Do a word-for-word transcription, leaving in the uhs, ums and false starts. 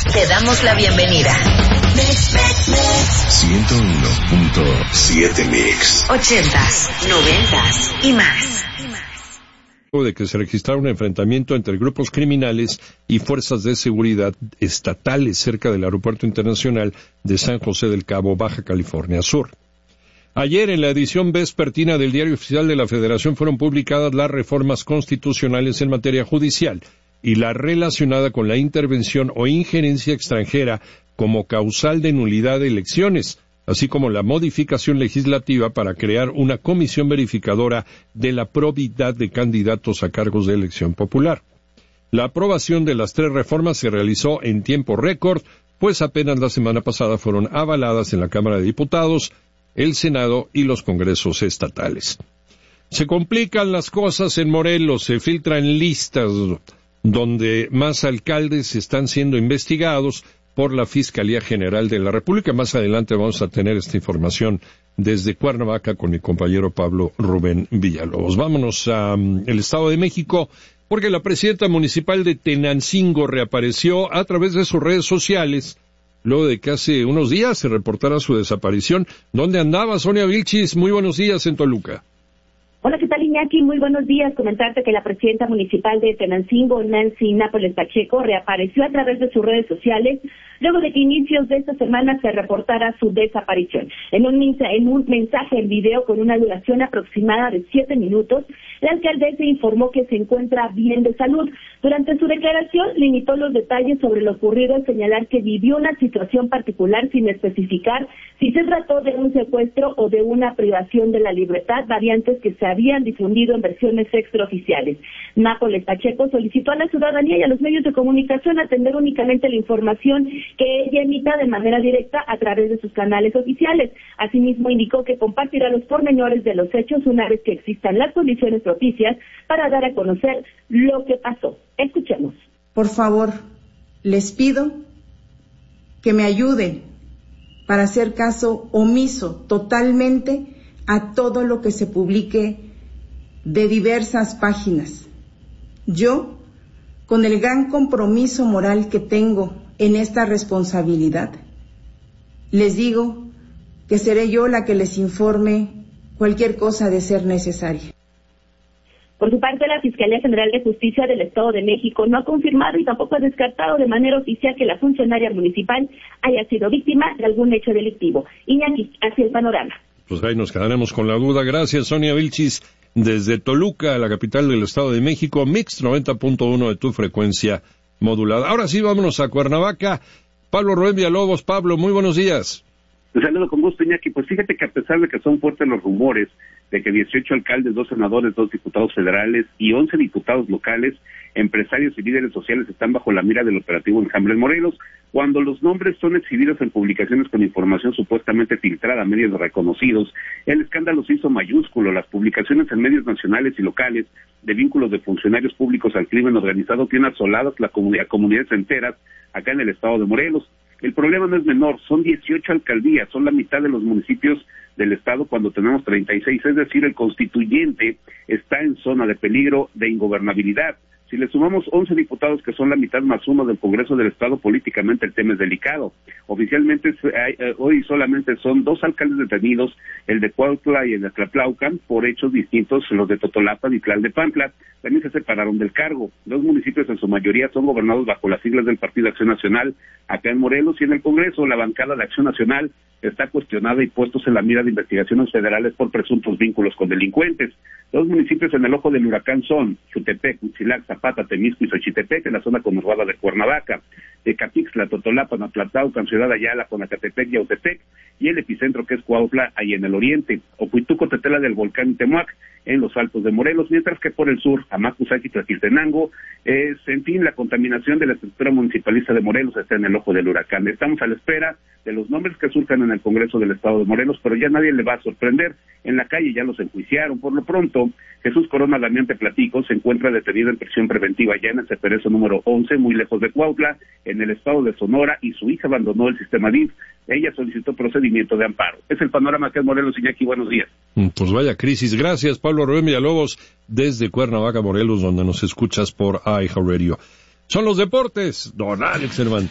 Te damos la bienvenida. ciento uno punto siete Mix. Ochentas, noventas y más. De que se registrara un enfrentamiento entre grupos criminales y fuerzas de seguridad estatales cerca del Aeropuerto Internacional de San José del Cabo, Baja California Sur. Ayer, en la edición vespertina del Diario Oficial de la Federación, fueron publicadas las reformas constitucionales en materia judicial y la relacionada con la intervención o injerencia extranjera como causal de nulidad de elecciones, así como la modificación legislativa para crear una comisión verificadora de la probidad de candidatos a cargos de elección popular. La aprobación de las tres reformas se realizó en tiempo récord, pues apenas la semana pasada fueron avaladas en la Cámara de Diputados, el Senado y los congresos estatales. Se complican las cosas en Morelos, se filtran listas donde más alcaldes están siendo investigados por la Fiscalía General de la República. Más adelante vamos a tener esta información desde Cuernavaca con mi compañero Pablo Rubén Villalobos. Vámonos a um, el Estado de México, porque la presidenta municipal de Tenancingo reapareció a través de sus redes sociales, luego de que hace unos días se reportara su desaparición. ¿Dónde andaba Sonia Vilchis? Muy buenos días en Toluca. Hola, ¿qué tal, Iñaki? Muy buenos días. Comentarte que la presidenta municipal de Tenancingo, Nancy Nápoles Pacheco, reapareció a través de sus redes sociales luego de que inicios de esta semana se reportara su desaparición. En un, en un mensaje en video con una duración aproximada de siete minutos, la alcaldesa informó que se encuentra bien de salud. Durante su declaración limitó los detalles sobre lo ocurrido al señalar que vivió una situación particular sin especificar si se trató de un secuestro o de una privación de la libertad, variantes que se habían difundido en versiones extraoficiales. Nápoles Pacheco solicitó a la ciudadanía y a los medios de comunicación atender únicamente la información que ella emita de manera directa a través de sus canales oficiales. Asimismo, indicó que compartirá los pormenores de los hechos una vez que existan las condiciones propicias para dar a conocer lo que pasó. Escuchemos. Por favor, les pido que me ayuden para hacer caso omiso totalmente a todo lo que se publique de diversas páginas. Yo, con el gran compromiso moral que tengo en esta responsabilidad, les digo que seré yo la que les informe cualquier cosa de ser necesaria. Por su parte, la Fiscalía General de Justicia del Estado de México no ha confirmado y tampoco ha descartado de manera oficial que la funcionaria municipal haya sido víctima de algún hecho delictivo. Iñaki, así el panorama. Pues ahí nos quedaremos con la duda. Gracias, Sonia Vilchis, desde Toluca, la capital del Estado de México, Mix noventa punto uno de tu frecuencia modulada. Ahora sí, vámonos a Cuernavaca. Pablo Rubén Villalobos. Pablo, muy buenos días. Te saludo con gusto, Iñaki. Pues fíjate que a pesar de que son fuertes los rumores de que dieciocho alcaldes, dos senadores, dos diputados federales y once diputados locales, empresarios y líderes sociales están bajo la mira del operativo Enjambre en Morelos, cuando los nombres son exhibidos en publicaciones con información supuestamente filtrada a medios reconocidos, el escándalo se hizo mayúsculo. Las publicaciones en medios nacionales y locales de vínculos de funcionarios públicos al crimen organizado tienen asoladas la comunidad, comunidades enteras acá en el estado de Morelos. El problema no es menor, son dieciocho alcaldías, son la mitad de los municipios del estado cuando tenemos treinta y seis, es decir, el constituyente está en zona de peligro de ingobernabilidad. Si le sumamos once diputados, que son la mitad más uno del Congreso del Estado, políticamente el tema es delicado. Oficialmente, eh, hoy solamente son dos alcaldes detenidos, el de Cuautla y el de Tlatlaucan, por hechos distintos, los de Totolapan y Tlalnepantla. También se separaron del cargo. Los municipios en su mayoría son gobernados bajo las siglas del Partido Acción Nacional, acá en Morelos, y en el Congreso la bancada de Acción Nacional está cuestionada y puestos en la mira de investigaciones federales por presuntos vínculos con delincuentes. Los municipios en el ojo del huracán son Jutepec, Huitzilac, Zapata, Temisco y Xochitepec, en la zona conurbada de Cuernavaca, de Catixtla, Totolapan, Atlatlaucan, Ciudad Ayala, Conacatepec y Autepec, y el epicentro que es Cuautla, ahí en el oriente, Ocuituco, Tetela del volcán Temuac, en los altos de Morelos, mientras que por el sur, Amacuzac y Tlaquiltenango, es, en fin, la contaminación de la estructura municipalista de Morelos está en el ojo del huracán. Estamos a la espera de los nombres que surjan en el Congreso del Estado de Morelos, pero ya nadie le va a sorprender. En la calle ya los enjuiciaron. Por lo pronto, Jesús Corona Damián Teplatico se encuentra detenido en prisión preventiva ya en el Ceperezo número once, muy lejos de Cuautla, en el estado de Sonora, y su hija abandonó el sistema D I F. Ella solicitó procedimiento de amparo. Es el panorama que es Morelos. Iñaki, buenos días. Pues vaya crisis. Gracias, Pablo Rubén Villalobos, desde Cuernavaca, Morelos, donde nos escuchas por iHeartRadio. Son los deportes, don Alex Cervantes.